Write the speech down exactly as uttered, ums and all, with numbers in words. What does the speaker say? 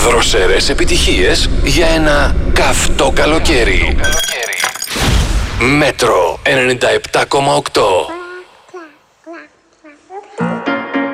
Δροσερές επιτυχίες για ένα καυτό καλοκαίρι. Μέτρο ενενήντα επτά κόμμα οκτώ.